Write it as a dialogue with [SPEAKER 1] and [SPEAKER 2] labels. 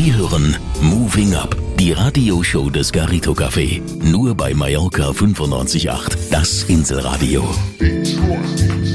[SPEAKER 1] Sie hören Moving Up, die Radioshow des Garrido Café. Nur bei Mallorca 95.8, das Inselradio.
[SPEAKER 2] Detroit.